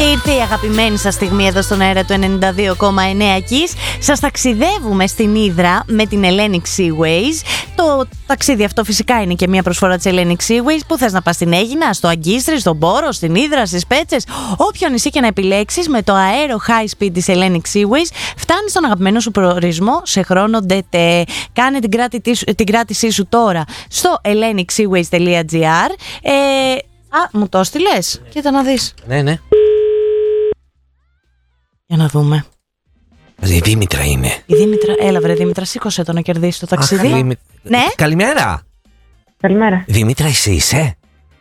Ήρθε η αγαπημένη σας στιγμή εδώ στον αέρα του 92,9 Kiss. Σας ταξιδεύουμε στην Ύδρα με την Hellenic Seaways. Το ταξίδι αυτό φυσικά είναι και μια προσφορά της Hellenic Seaways. Πού θες να πας, στην Αίγινα, στο Αγκίστρι, στον Πόρο, στην Ύδρα, στις Πέτσες. Όποιο νησί και να επιλέξεις, με το αέρο high speed της Hellenic Seaways φτάνεις στον αγαπημένο σου προορισμό σε χρόνο ντετέ. Κάνε την κράτησή σου τώρα στο hellenicseaways.gr. Μου το στείλες? Κοίτα να δεις. Ναι. Για να δούμε. Η Δήμητρα είναι. Η Δήμητρα, έλα βρε Δήμητρα, σήκωσε το να κερδίσει το ταξίδι. Ναι. Καλημέρα. Καλημέρα. Δήμητρα, εσύ είσαι?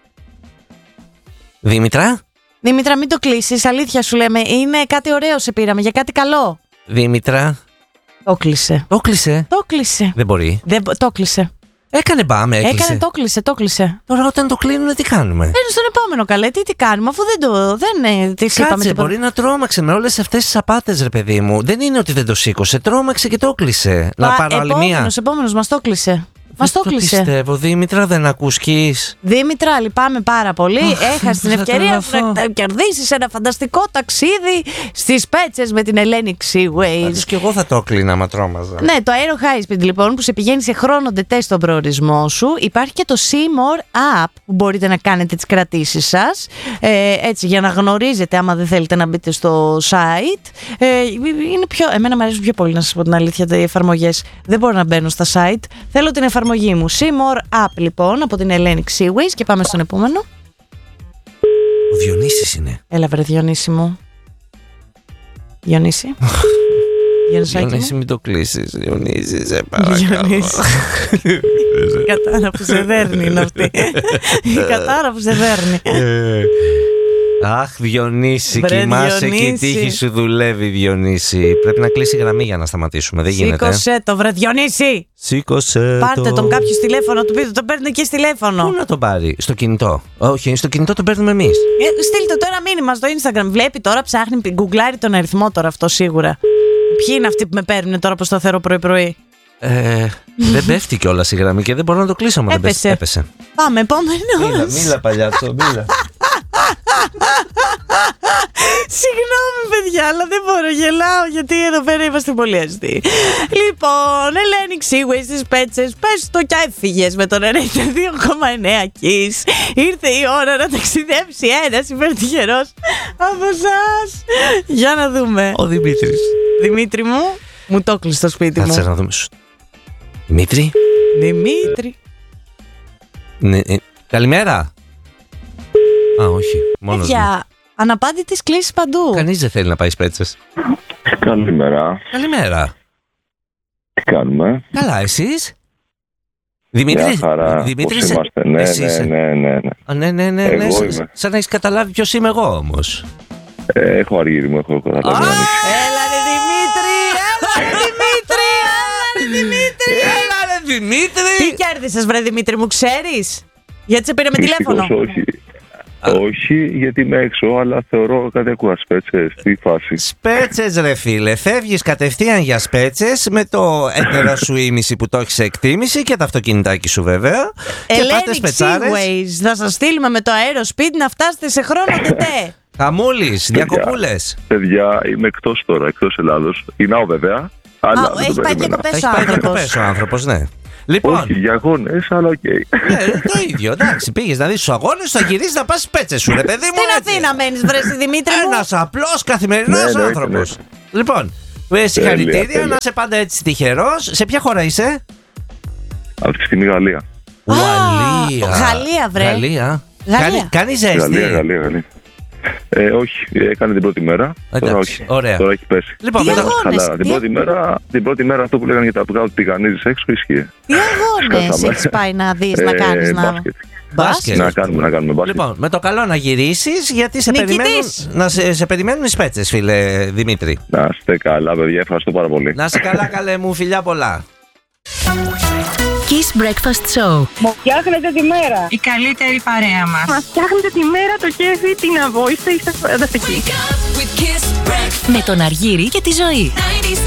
Δήμητρα, μην το κλείσεις, αλήθεια σου λέμε. Είναι κάτι ωραίο σε πήραμε, για κάτι καλό. Δήμητρα. Το κλείσε. Το κλείσε. Δεν μπορεί. Το κλείσε. Έκανε μπάμε, έκλεισε. Το κλείσε. Τώρα όταν το κλείνουν, τι κάνουμε? Παίρνει στον επόμενο, καλέ. Τι κάνουμε, αφού δεν τη είπαμε. Κάτσε, μπορεί να τρόμαξε με όλες αυτές τις απάτες, ρε παιδί μου. Δεν είναι ότι δεν το σήκωσε. Τρόμαξε και το κλείσε. Να πάρω άλλη μία. Επόμενος μας το κλείσε. Μας το κλείσε. Πιστεύω, Δήμητρα, δεν ακούσκεις. Δήμητρα, λυπάμαι πάρα πολύ. Έχασε την ευκαιρία να κερδίσεις ένα φανταστικό ταξίδι στις Πέτσες με την Hellenic Seaways. Και εγώ θα το έκλεινα, μα τρόμαζα. Ναι, το αέρο high speed λοιπόν που σε πηγαίνει σε χρόνο ντετέ στον προορισμό σου. Υπάρχει και το Seymour App που μπορείτε να κάνετε τις κρατήσεις σας. Έτσι, για να γνωρίζετε, άμα δεν θέλετε να μπείτε στο site. Εμένα μου αρέσουν πιο πολύ, να σας πω την αλήθεια, οι εφαρμογές. Δεν μπορώ να μπαίνω στα site. Θέλω την εφαρμογή μου. Seymour App λοιπόν από την Hellenic Seaways. Και πάμε στον επόμενο. Ο Διονύσης είναι. Έλα βρε Διονύση μου. Διονύση, μην το κλείσεις. Διονύση, σε παρακαλώ. Η κατάρα που σε δέρνει είναι αυτή. Η κατάρα που σε δέρνει. Αχ, Διονύση, κοιμάσαι και η τύχη σου δουλεύει, Διονύση. Πρέπει να κλείσει γραμμή για να σταματήσουμε. Δεν γίνεται. Σήκωσε το, βρε Διονύση. Σήκωσε. Πάρτε τον κάποιο τηλέφωνο, του πείτε, τον παίρνει και στο τηλέφωνο. Πού να τον πάρει, στο κινητό? Όχι, στο κινητό τον παίρνουμε εμείς. Στείλτε το ένα μήνυμα στο Instagram. Βλέπει τώρα, ψάχνει, γκουγκλάρει τον αριθμό τώρα αυτό σίγουρα. Ποιοι είναι αυτοί που με παίρνουν τώρα που σταθερό πρωί-πρωί? Δεν πέφτει κιόλας η γραμμή και δεν μπορώ να το κλείσω. Έπεσε. Πάμε, επόμενο. Μίλα παλιάτσο, μίλα. Συγγνώμη παιδιά, αλλά δεν μπορώ, γελάω γιατί εδώ πέρα είμαστε πολύ αστεί. Λοιπόν, Hellenic Seaways στις Πέτσες, πες το κι έφυγες με τον 92,9 Kiss. Ήρθε η ώρα να ταξιδέψει ένας υπερτυχερός από εσάς. Για να δούμε. Ο Δημήτρης. Δημήτρη μου το κλείσει στο σπίτι μου. Κάτσε να δούμε. Δημήτρη. Ναι, καλημέρα. Όχι, μόνος μου. Αναπάντητες κλήσεις παντού. Κανείς δεν θέλει να πάει Πέτσες. Καλημέρα. Τι κάνουμε? Καλά, εσείς? Δημήτρη, πώς είμαστε? Ναι. Εγώ είμαι. Σαν να έχεις καταλάβει ποιος είμαι εγώ όμως. Έχω αργύρι μου, έχω καταλάβει. Έλα ρε Δημήτρη. Τι κέρδισες βρε Δημήτρη μου, ξέρεις? Γιατί σε πήρε με τηλέφωνο? Όχι, γιατί είμαι έξω, αλλά θεωρώ κάτι ακούω. Σπέτσες, τι φάση? Σπέτσες ρε φίλε, φεύγεις κατευθείαν για Σπέτσες με το έτερο σου ήμιση που το έχεις σε εκτίμηση και το αυτοκινητάκι σου βέβαια. Hellenic Seaways, θα σας στείλουμε με το αέρο σπίτι να φτάσετε σε χρόνο ντετέ. Χαμούλης, διακοπούλες. Παιδιά, είμαι εκτός τώρα, εκτός Ελλάδος. Πεινάω βέβαια. Έχει πάει διακοπές ο άνθρωπος, ναι. Λοιπόν. Όχι για αγώνες, αλλά οκ. Το ίδιο, εντάξει. Πήγες να δεις τους αγώνες, θα γυρίσεις να πας στις Πέτσες σου, ρε παιδί μου. Στην Αθήνα μένεις, βρες Δημήτρη μου. Ένας απλός καθημερινός άνθρωπος. Λοιπόν, συγχαρητήρια, να είσαι πάντα έτσι τυχερός. Σε ποια χώρα είσαι? Αυτή τη στιγμή Γαλλία. Γαλλία, βρε. Γαλλία. Κάνει ζέστη? Γαλλία. Όχι, έκανε την πρώτη μέρα. Τώρα όχι. Ωραία. Τώρα έχει πέσει. Λοιπόν, την πρώτη μέρα αυτό που λέγανε για τα αυγά ότι τηγανίζεις έξω ισχύει. Τι αγώνες έχεις πάει να δεις, να κάνεις? Μπάσκετ. Να κάνουμε μπάσκετ. Λοιπόν, με το καλό να γυρίσεις, γιατί σε περιμένουν οι Σπέτσες, φίλε Δημήτρη. Να είστε καλά, παιδιά, ευχαριστώ πάρα πολύ. Να είστε καλά, καλέ μου, φιλιά πολλά. Kiss Breakfast Show. Μου φτιάχνετε τη μέρα. Η καλύτερη παρέα μας. Μας φτιάχνετε τη μέρα, το κέφι, την αβόηστε, είστε φανταστικοί. Με τον Αργύρη και τη Ζωή.